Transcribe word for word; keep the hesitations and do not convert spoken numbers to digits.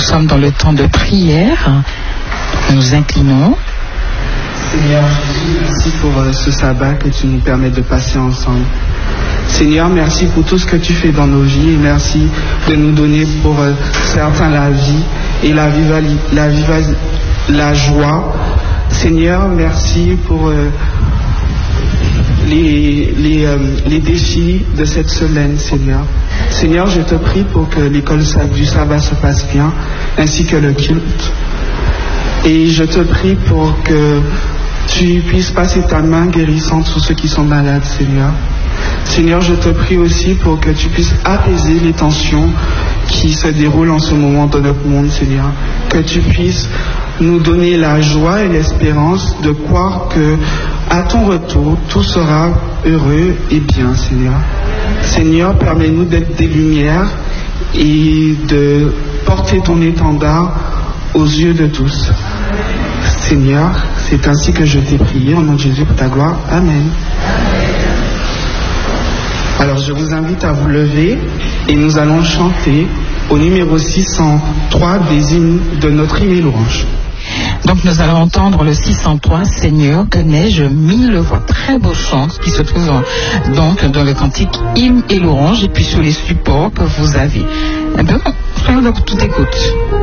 sommes dans le temps de prière. Nous nous inclinons. Seigneur Jésus, merci pour euh, ce sabbat que tu nous permets de passer ensemble. Seigneur, merci pour tout ce que tu fais dans nos vies et merci de nous donner pour euh, certains la vie et la, vivali- la, viva- la joie. Seigneur, merci pour euh, les, les, euh, les défis de cette semaine, Seigneur. Seigneur, je te prie pour que l'école du sabbat se passe bien, ainsi que le culte. Et je te prie pour que tu puisses passer ta main guérissante sur ceux qui sont malades, Seigneur. Seigneur, je te prie aussi pour que tu puisses apaiser les tensions qui se déroulent en ce moment dans notre monde, Seigneur. Que tu puisses nous donner la joie et l'espérance de croire que à ton retour, tout sera heureux et bien, Seigneur. Seigneur, permets-nous d'être des lumières et de porter ton étendard aux yeux de tous. Seigneur, c'est ainsi que je t'ai prié, au nom de Jésus, pour ta gloire. Amen. Alors je vous invite à vous lever et nous allons chanter au numéro six cent trois des hymnes de notre hymne et louange. Donc nous allons entendre le six cent trois, Seigneur, que n'ai-je mille voix. Très beau chant qui se trouve en, donc dans le cantique hymne et louange et puis sur les supports que vous avez. Eh bien, frère, donc tout écoute.